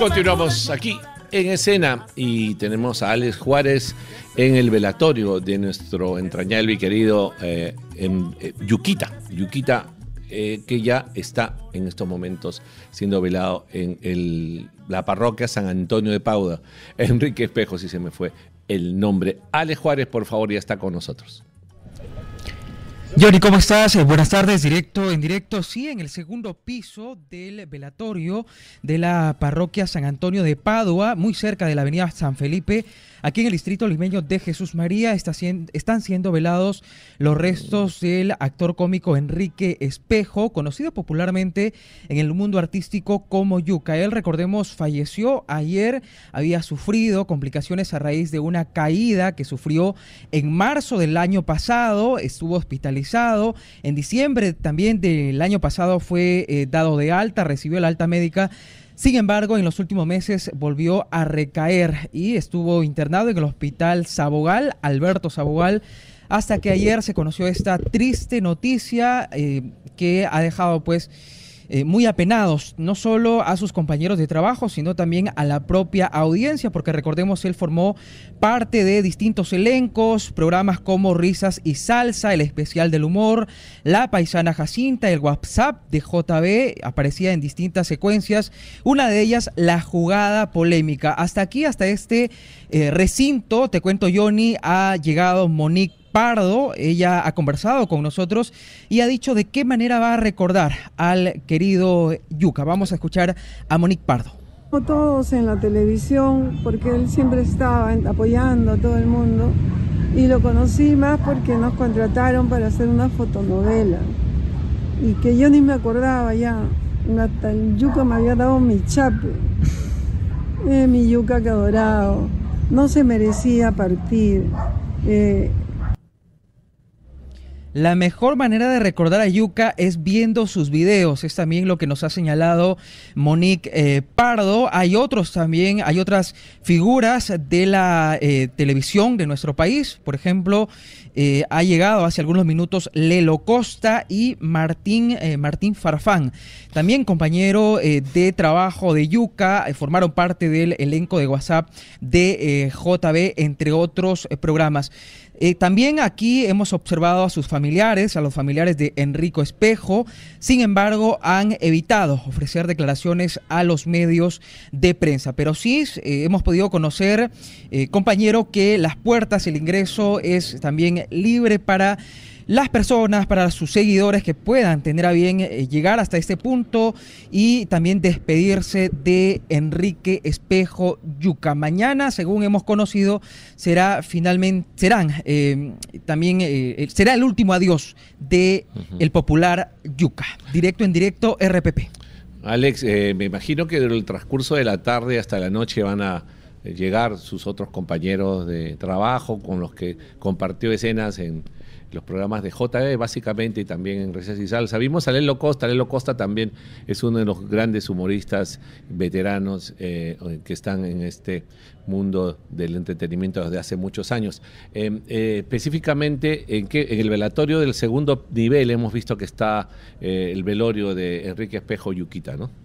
Continuamos aquí en escena y tenemos a Alex Juárez en el velatorio de nuestro entrañable y querido Yuquita, que ya está en estos momentos siendo velado en la parroquia San Antonio de Padua. Enrique Espejo, si se me fue el nombre. Alex Juárez, por favor, ya está con nosotros. Johnny, ¿cómo estás? Buenas tardes, en directo, sí, en el segundo piso del velatorio de la parroquia San Antonio de Padua, muy cerca de la avenida San Felipe, aquí en el distrito limeño de Jesús María, están siendo velados los restos del actor cómico Enrique Espejo, conocido popularmente en el mundo artístico como Yuca. Él, recordemos, falleció ayer, había sufrido complicaciones a raíz de una caída que sufrió en marzo del año pasado, estuvo hospitalizado. En diciembre también del año pasado fue dado de alta, recibió la alta médica. Sin embargo, en los últimos meses volvió a recaer y estuvo internado en el hospital Sabogal, Alberto Sabogal, hasta que ayer se conoció esta triste noticia que ha dejado muy apenados, no solo a sus compañeros de trabajo, sino también a la propia audiencia, porque recordemos, él formó parte de distintos elencos, programas como Risas y Salsa, El Especial del Humor, La Paisana Jacinta, el WhatsApp de JB, aparecía en distintas secuencias, una de ellas, La Jugada Polémica. Hasta aquí, hasta este recinto, te cuento, Johnny, ha llegado Monique Pardo. Ella ha conversado con nosotros y ha dicho de qué manera va a recordar al querido Yuca. Vamos a escuchar a Monique Pardo. Todos en la televisión, porque él siempre estaba apoyando a todo el mundo, y lo conocí más porque nos contrataron para hacer una fotonovela y que yo ni me acordaba ya. Hasta el Yuca me había dado mi chape, mi Yuca que adorado, no se merecía partir. La mejor manera de recordar a Yuca es viendo sus videos, es también lo que nos ha señalado Monique Pardo. Hay otras figuras de la televisión de nuestro país, por ejemplo, ha llegado hace algunos minutos Lelo Costa y Martín Farfán, también compañero de trabajo de Yuca, formaron parte del elenco de WhatsApp de JB, entre otros programas. También aquí hemos observado a sus familiares, a los familiares de Enrique Espejo. Sin embargo, han evitado ofrecer declaraciones a los medios de prensa. Pero sí hemos podido conocer, compañero, que las puertas, el ingreso es también libre para las personas, para sus seguidores que puedan tener a bien llegar hasta este punto y también despedirse de Enrique Espejo Yuca. Mañana, según hemos conocido, será el último adiós de el popular Yuca. Directo en directo, RPP. Alex, me imagino que durante el transcurso de la tarde hasta la noche van a llegar sus otros compañeros de trabajo con los que compartió escenas en los programas de JB, básicamente, y también en Risas y Salsa. Vimos a Lelo Costa. Lelo Costa también es uno de los grandes humoristas veteranos que están en este mundo del entretenimiento desde hace muchos años. Específicamente, en el velatorio del segundo nivel hemos visto que está el velorio de Enrique Espejo Yuquita, ¿no?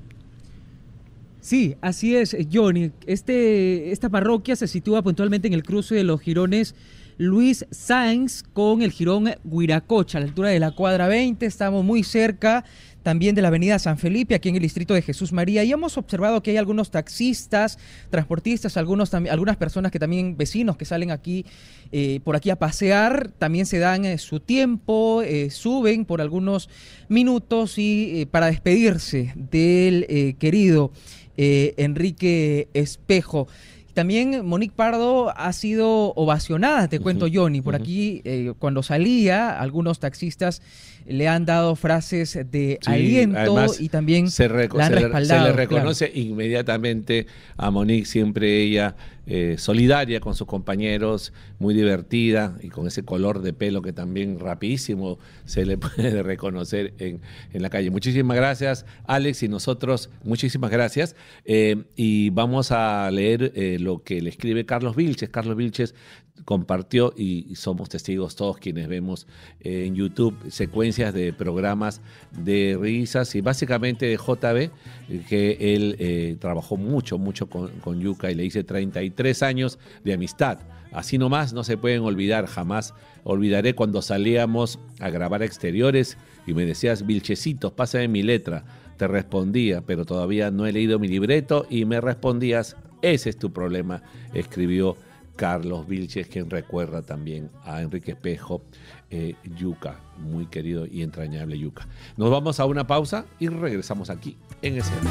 Sí, así es, Johnny. Esta parroquia se sitúa puntualmente en el cruce de los jirones Luis Sáenz con el jirón Huiracocha, a la altura de la cuadra 20. Estamos muy cerca también de la avenida San Felipe, aquí en el distrito de Jesús María, y hemos observado que hay algunos taxistas, transportistas, algunas personas que también, vecinos que salen aquí por aquí a pasear, también se dan su tiempo, suben por algunos minutos y para despedirse del querido Enrique Espejo. También Monique Pardo ha sido ovacionada, te cuento, Johnny. Por aquí, cuando salía, algunos taxistas le han dado frases de aliento y también la han respaldado. Se le reconoce inmediatamente a Monique, siempre ella solidaria con sus compañeros, muy divertida y con ese color de pelo que también rapidísimo se le puede reconocer en la calle. Muchísimas gracias, Alex, y nosotros muchísimas gracias. Y vamos a leer lo que le escribe Carlos Vilches. Carlos Vilches compartió, y somos testigos todos quienes vemos en YouTube secuencias de programas de risas y básicamente de JB, que él trabajó mucho con Yuka, y le hice 33 años de amistad. Así nomás no se pueden olvidar, jamás olvidaré cuando salíamos a grabar exteriores y me decías: Vilchecitos, pásame mi letra. Te respondía: pero todavía no he leído mi libreto, y me respondías: ese es tu problema, escribió Carlos Vilches, quien recuerda también a Enrique Espejo, Yuka, muy querido y entrañable Yuka. Nos vamos a una pausa y regresamos aquí en Escena.